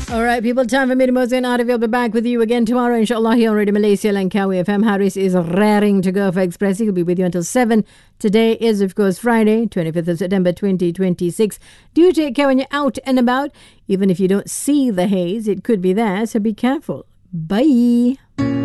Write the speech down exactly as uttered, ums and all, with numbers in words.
All right, people, time for me to move in out of. We'll be back with you again tomorrow, inshallah, here on Radio Malaysia Langkawi F M. Harris is raring to go for Express. He'll be with you until seven. Today is, of course, Friday, twenty-fifth of September, twenty twenty-six. Do take care when you're out and about. Even if you don't see the haze, it could be there, so be careful. Bye.